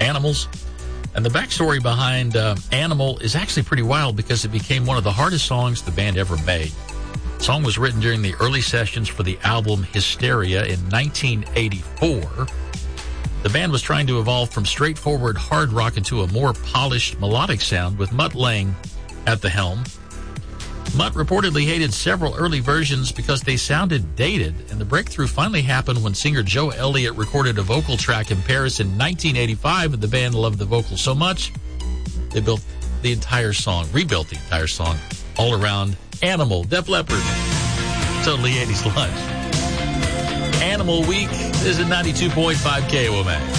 Animals. And the backstory behind Animal is actually pretty wild because it became one of the hardest songs the band ever made. The song was written during the early sessions for the album Hysteria in 1984. The band was trying to evolve from straightforward hard rock into a more polished melodic sound with Mutt Lange at the helm. Mutt reportedly hated several early versions because they sounded dated, and the breakthrough finally happened when singer Joe Elliott recorded a vocal track in Paris in 1985, and the band loved the vocals so much, they rebuilt the entire song, all around Animal, Def Leppard. Totally 80s lunch. Animal Week is at 92.5 KOMA.